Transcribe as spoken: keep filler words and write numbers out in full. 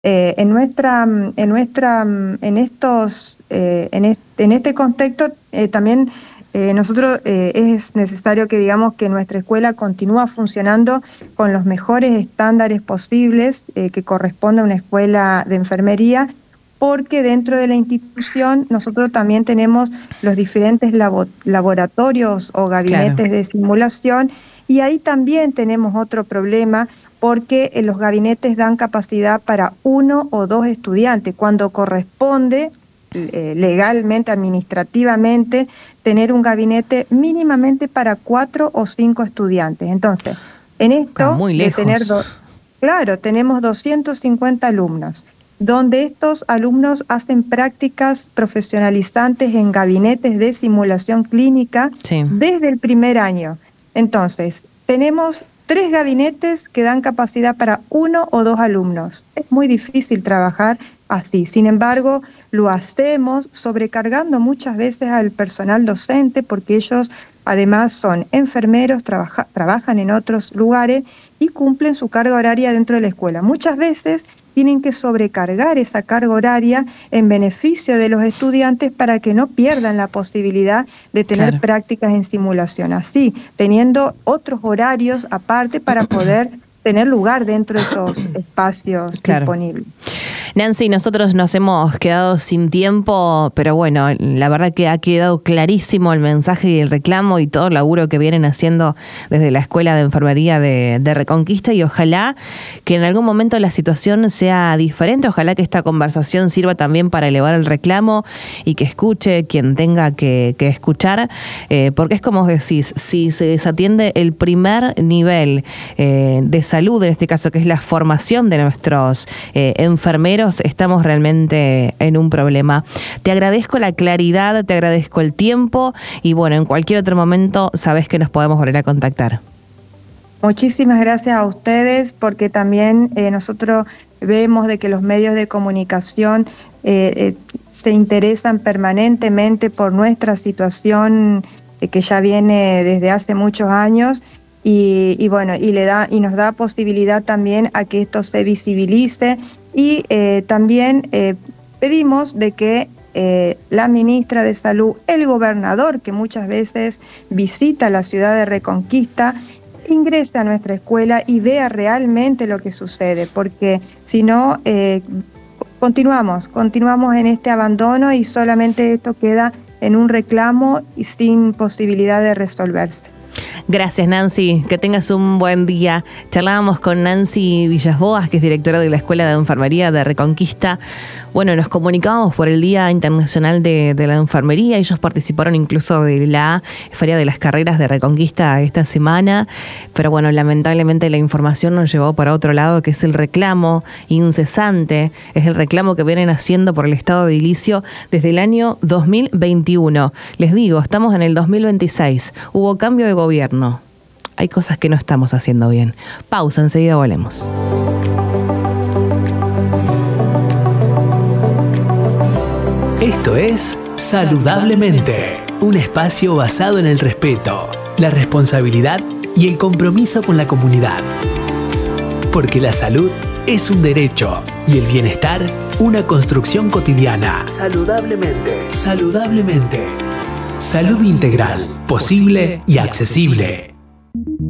Eh, en nuestra, en nuestra, en estos, eh, en, este, en este contexto eh, también eh, nosotros eh, es necesario que digamos que nuestra escuela continúa funcionando con los mejores estándares posibles eh, que corresponde a una escuela de enfermería, porque dentro de la institución nosotros también tenemos los diferentes labo laboratorios o gabinetes Claro. de simulación, y ahí también tenemos otro problema, porque eh, los gabinetes dan capacidad para uno o dos estudiantes, cuando corresponde eh, legalmente, administrativamente, tener un gabinete mínimamente para cuatro o cinco estudiantes. Entonces, en Está esto muy de lejos. tener, do, claro, tenemos doscientos cincuenta alumnos, donde estos alumnos hacen prácticas profesionalizantes en gabinetes de simulación clínica Sí. desde el primer año. Entonces, tenemos tres gabinetes que dan capacidad para uno o dos alumnos. Es muy difícil trabajar así. Sin embargo, lo hacemos sobrecargando muchas veces al personal docente, porque ellos además son enfermeros, trabaja, trabajan en otros lugares y cumplen su carga horaria dentro de la escuela. Muchas veces tienen que sobrecargar esa carga horaria en beneficio de los estudiantes para que no pierdan la posibilidad de tener Claro. prácticas en simulación, así teniendo otros horarios aparte para poder tener lugar dentro de esos espacios Claro. disponibles. Nancy, nosotros nos hemos quedado sin tiempo, pero bueno, la verdad que ha quedado clarísimo el mensaje y el reclamo y todo el laburo que vienen haciendo desde la Escuela de Enfermería de, de Reconquista, y ojalá que en algún momento la situación sea diferente, ojalá que esta conversación sirva también para elevar el reclamo y que escuche quien tenga que, que escuchar, eh, porque es como decís, si se desatiende el primer nivel eh, de salud, en este caso que es la formación de nuestros eh, enfermeros, estamos realmente en un problema. Te agradezco la claridad, te agradezco el tiempo y bueno, en cualquier otro momento sabes que nos podemos volver a contactar. Muchísimas gracias a ustedes, porque también eh, nosotros vemos de que los medios de comunicación eh, eh, se interesan permanentemente por nuestra situación eh, que ya viene desde hace muchos años. Y, y bueno, y, le da, y nos da posibilidad también a que esto se visibilice, y eh, también eh, pedimos de que eh, la ministra de Salud, el gobernador, que muchas veces visita la ciudad de Reconquista, ingrese a nuestra escuela y vea realmente lo que sucede, porque si no, eh, continuamos, continuamos en este abandono y solamente esto queda en un reclamo y sin posibilidad de resolverse. Gracias, Nancy, que tengas un buen día. Charlábamos con Nancy Villas-Boas, que es directora de la Escuela de Enfermería de Reconquista. Bueno, nos comunicábamos por el Día Internacional de, de la Enfermería. Ellos participaron incluso de la Feria de las Carreras de Reconquista esta semana, pero bueno, lamentablemente la información nos llevó para otro lado, que es el reclamo incesante, es el reclamo que vienen haciendo por el estado de edilicio desde el año dos mil veintiuno. Les digo, estamos en el dos mil veintiséis, hubo cambio de gobierno. Hay cosas que no estamos haciendo bien. Pausa, enseguida volvemos. Esto es Saludablemente, un espacio basado en el respeto, la responsabilidad y el compromiso con la comunidad. Porque la salud es un derecho y el bienestar una construcción cotidiana. Saludablemente. Saludablemente. Salud integral, posible y accesible.